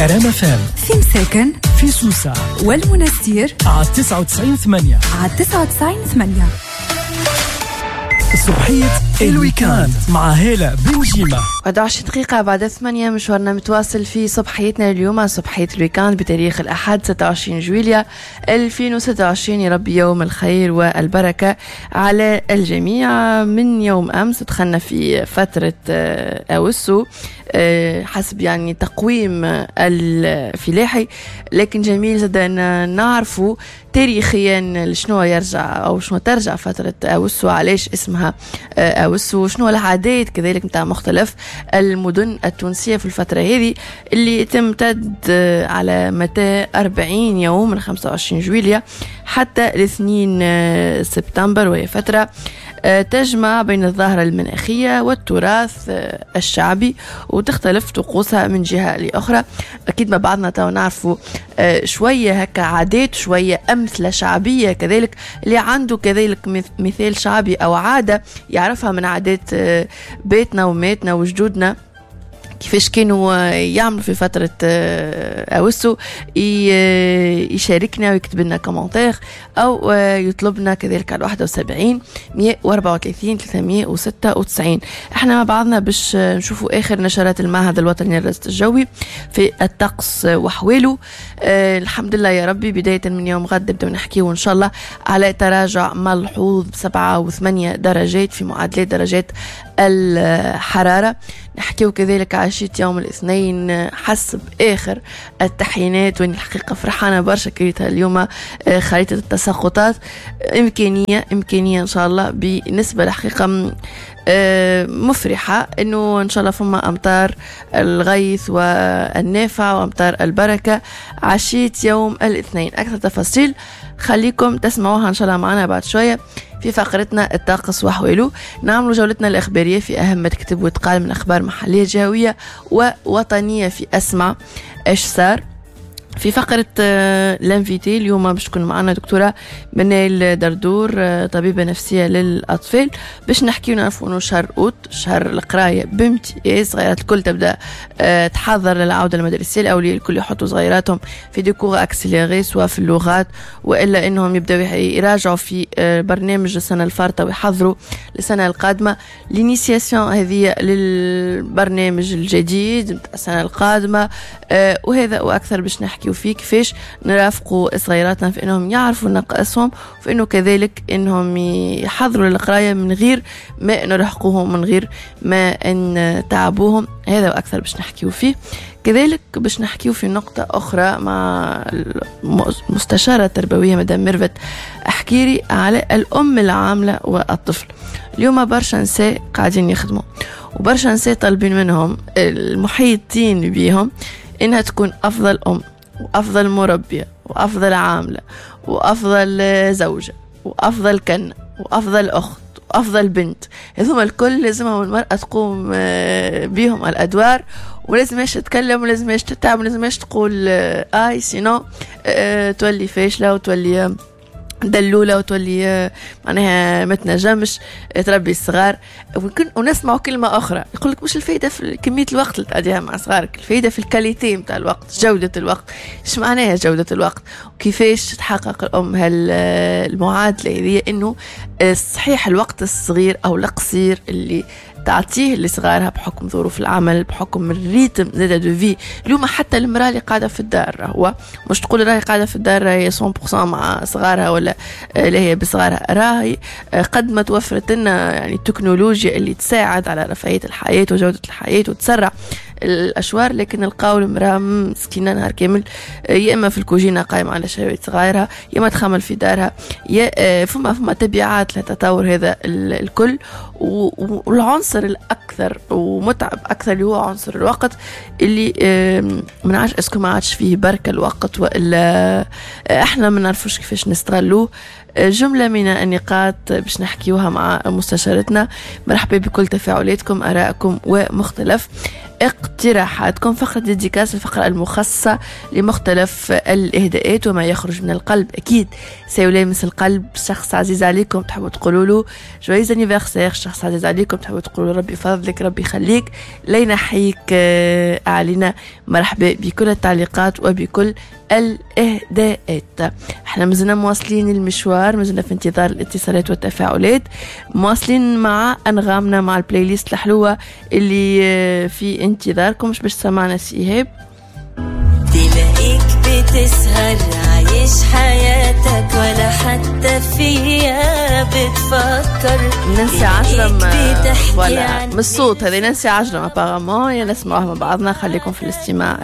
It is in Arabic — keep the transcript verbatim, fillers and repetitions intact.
أرام فام في مساكن في سوسة والمنستير على تسعة وتسعين ثمانية على تسعة وتسعين ثمانية. صبحية الويكاند مع هالة بنجيمة. واحد وعشرين دقيقة بعد ثمانية، مشوارنا متواصل في صبحيتنا اليوم، صبحية الويكاند بتاريخ الأحد ستة وعشرين جويلية ألفين وستة وعشرين. يا رب يوم الخير والبركة على الجميع. من يوم أمس دخلنا في فترة أوسو حسب يعني تقويم الفلاحي، لكن جميل جدا أن نعرفوا تاريخيا شنو يرجع أو شنو ترجع فترة أوسو، علاش اسمها أوسو، شنو العادات كذلك متاع مختلف المدن التونسية في الفترة هذه اللي تمتد على متى أربعين يوم من خمسة وعشرين جويلية حتى الاثنين سبتمبر، وهي فترة تجمع بين الظاهرة المناخية والتراث الشعبي، وتختلف طقوسها من جهة لأخرى. أكيد ما بعضنا تو نعرفوا شوية هكا عادات، شوية أمثلة شعبية كذلك اللي عنده كذلك مثال شعبي أو عادة يعرفها من عادات بيتنا وماتنا وجدودنا كيفاش كانوا يعملوا في فترة أوسو، يشاركنا ويكتب لنا كومنتير أو يطلبنا كذلك على واحد وسبعين مية وأربعة وثلاثين ثلاثمية وستة وتسعين. احنا مع بعضنا باش نشوفوا آخر نشرات المعهد الوطني للرصد الجوي في الطقس وحواله. أه الحمد لله يا ربي، بداية من يوم غد نبدأ نحكيه إن شاء الله على تراجع ملحوظ بسبعة وثمانية درجات في معادلات درجات الحرارة. نحكيه كذلك عشية يوم الاثنين حسب آخر التحيينات، واني الحقيقة فرحانة برشا كريتها اليوم خريطة التساقطات إمكانية إمكانية إن شاء الله بنسبة الحقيقة مفرحة إنه إن شاء الله فما أمطار الغيث والنافع وأمطار البركة عشية يوم الاثنين. أكثر تفاصيل خليكم تسمعوها إن شاء الله معنا بعد شوية في فقرتنا الطقس وحواله. نعملوا جولتنا الإخبارية في أهم ما تكتب وتقال من أخبار محلية جهوية ووطنية في أسمع إيش صار. في فقرة لانفيتي اليوم باش تكون معنا دكتورة منال دردور، طبيبة نفسية للأطفال، باش نحكي ونعرفوا انه شهر اوت شهر القراية بامتياز. صغيرات الكل تبدأ تحضر للعودة المدرسية، الأولياء الكل يحطوا صغيراتهم في ديكور أكسليري سواء في اللغات وإلا إنهم يبدأوا يراجعوا في برنامج السنة الفارطة ويحضروا للسنة القادمة. الانيسياسيون هذه للبرنامج الجديد السنة القادمة، وهذا وأكثر باش نحكي وفي كيفاش نرافقوا صغيراتنا في انهم يعرفوا نقصهم، وفي انه كذلك انهم يحضروا للقرايه من غير ما نرهقوهم، من غير ما ان تعبوهم. هذا واكثر باش نحكيو فيه. كذلك باش نحكيو في نقطة أخرى مع المستشارة التربوية مدام ميرفت أحكيري على الأم العاملة والطفل. اليوم برشا نساء قاعدين يخدموا، وبرشا نساء طالبين منهم المحيطين بيهم إنها تكون أفضل أم وأفضل مربية وأفضل عاملة وأفضل زوجة وأفضل كنة وأفضل أخت وأفضل بنت. هذوم الكل لازمهم المرأة تقوم بيهم الأدوار، ولازم ايش تتكلم ولازم ايش تتعب ولازم ايش تقول آي سينو تولي فاشلة وتولي دلولة وتولي معناها متنجمش تربي الصغار. ويمكن ونسمعوا كلمة أخرى يقولك مش الفايدة في كمية الوقت اللي تقضيها مع صغارك، الفايدة في الكاليتي متاع الوقت، جودة الوقت. إيش معناها جودة الوقت وكيفاش تحقق الأم هالمعادلة هذه، إنه صحيح الوقت الصغير أو القصير اللي تعطيه لصغارها بحكم ظروف العمل، بحكم الريتم زادة دو في. اليوم حتى المرأة اللي قاعدة في الدار، هو مش تقول راهي قاعدة في الدار راهي مية بالمية مع صغارها ولا لا هي بصغارها، راهي قد ما توفرت لنا يعني التكنولوجيا اللي تساعد على رفاهية الحياة وجودة الحياة وتسرع الأشوار، لكن القول امرأة مسكينة نهار كامل يا إما في الكوجينة قايمة على شهوة صغيرها، يا إما تخمل في دارها، يا فما فما تبعات لتطور هذا الكل. والعنصر الأكثر ومتعب أكثر اللي هو عنصر الوقت، اللي ما نعرفش اسكو ما عادش فيه بركة الوقت وإلا احنا ما نعرفوش كيفاش نستغلوه. جملة من النقاط باش نحكيوها مع مستشارتنا. مرحبا بكل تفاعلاتكم، آرائكم ومختلف اقتراحاتكم. فقرة ديديكاس، الفقرة المخصصة لمختلف الإهداءات وما يخرج من القلب، أكيد سيلامس القلب. شخص عزيز عليكم تحبوا تقولوا له جويز انيفرسير، شخص عزيز عليكم تحبوا تقولوا ربي فضلك ربي يخليك لينا حيك علينا. مرحبا بكل التعليقات وبكل الإهداءات. احنا مازلنا مواصلين المشوار، مازلنا في انتظار الاتصالات والتفاعلات، مواصلين مع أنغامنا مع البلاي ليست الحلوة اللي في انتظاركم. مش باش سمعنا سيهاب تلاقيك بتسهر عايش حياتك ولا حتى فيها بتفكر. ننسى عجرم ولا من الصوت هذه ننسى عجرم ابارامون. يلا نسمعوها مع بعضنا، خليكم في الاستماع.